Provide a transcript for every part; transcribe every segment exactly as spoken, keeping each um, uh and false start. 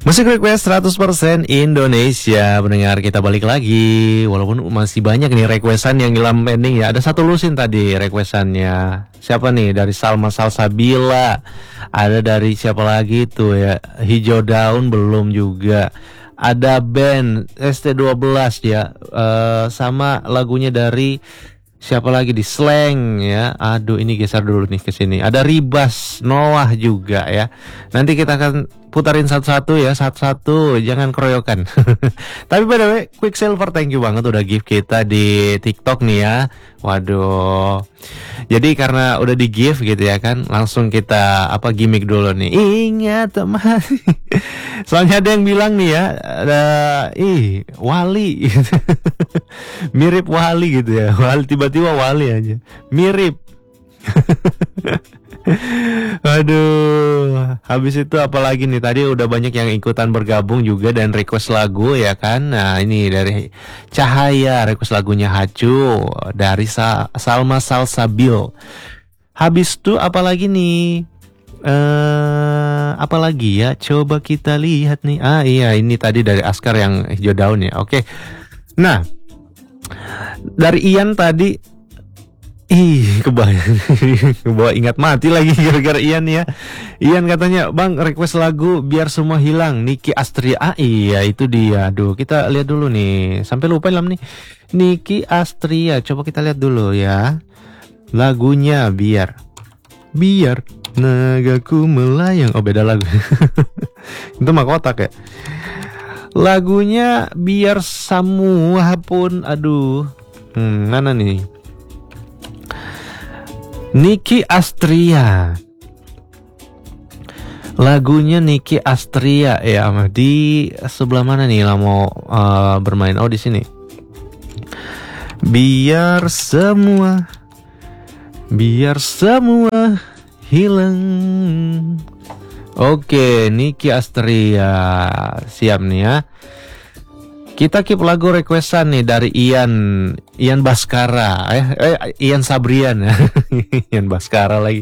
Musik request seratus persen Indonesia. Pendengar, kita balik lagi. Walaupun masih banyak nih requestan yang hilang pending ya. Ada satu lusin tadi requestannya. Siapa nih? Dari Salma Salsabila. Ada dari siapa lagi tuh ya? Hijau Daun belum juga. Ada band S T dua belas ya. uh, Sama lagunya dari siapa lagi di Slang ya. Aduh, ini geser dulu nih ke sini. Ada Ribas Noah juga ya. Nanti kita akan putarin satu-satu ya, satu-satu, jangan keroyokan. Tapi by the way, Quicksilver thank you banget udah give kita di TikTok nih ya. Waduh. Jadi karena udah di give gitu ya kan, langsung kita apa gimmick dulu nih. Ingat teman. Soalnya ada yang bilang nih ya, ada ih Wali. Mirip Wali gitu ya. Wali tiba-tiba Wali aja. Mirip. Aduh, habis itu apalagi nih, tadi udah banyak yang ikutan bergabung juga dan request lagu ya kan. Nah ini dari Cahaya request lagunya Hacu, dari Sa Salma Salsabil. Habis itu apalagi nih, eh apalagi ya, coba kita lihat nih. Ah iya, ini tadi dari Askar yang Hijau Daun ya. Oke, nah dari Ian tadi. Ih, kebayang. Kebawa ingat mati lagi gara-gara Ian ya. Ian katanya, "Bang, request lagu Biar Semua Hilang, Niki Astria." Ah iya, itu dia. Aduh, kita lihat dulu nih. Sampai lupa lam nih. Niki Astria. Coba kita lihat dulu ya. Lagunya Biar Biar Nagaku Melayang. Oh, beda lagu. Itu mah kotak ya. Lagunya Biar Semua Pun. Aduh. Hmm, mana nih? Niki Astria. Lagunya Niki Astria ya. Di sebelah mana nih lah mau uh, bermain? Oh, di sini. Biar semua Biar semua hilang. Oke, Niki Astria. Siap nih ya. Kita keep lagu requestan nih dari Ian Ian Baskara eh, eh Ian Sabrian. Ian Baskara lagi.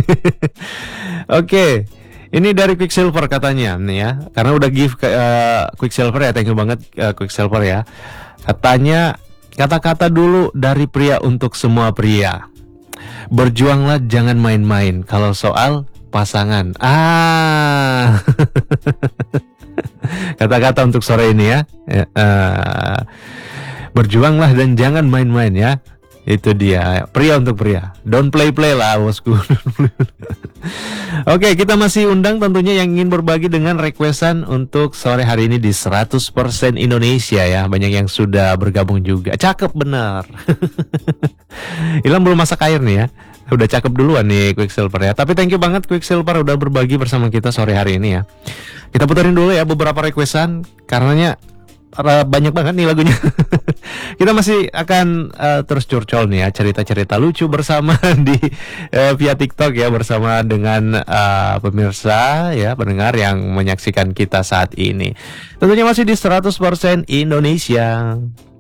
Oke, ini dari Quicksilver katanya nih ya. Karena udah give ke uh, Quicksilver ya, thank you banget uh, Quicksilver ya. Katanya, kata-kata dulu dari pria untuk semua pria. Berjuanglah, jangan main-main kalau soal pasangan. Ah. Kata-kata untuk sore ini ya, ya uh, berjuanglah dan jangan main-main ya. Itu dia, pria untuk pria. Don't play-play lah bosku. Oke, kita masih undang tentunya yang ingin berbagi dengan requestan untuk sore hari ini di seratus persen Indonesia ya. Banyak yang sudah bergabung juga. Cakep bener. Ilham belum masak air nih ya. Udah cakep duluan nih Quicksilver ya. Tapi thank you banget Quicksilver udah berbagi bersama kita sore hari ini ya. Kita puterin dulu ya beberapa requestan, karenanya banyak banget nih lagunya. Kita masih akan uh, terus curcol nih ya, cerita-cerita lucu bersama di uh, via TikTok ya, bersama dengan uh, pemirsa ya, pendengar yang menyaksikan kita saat ini. Tentunya masih di seratus persen Indonesia.